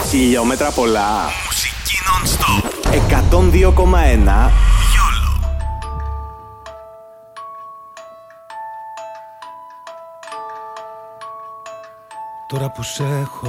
Χιλιόμετρα πολλά. Μουσική non-stop. 102,1. Τώρα που σε έχω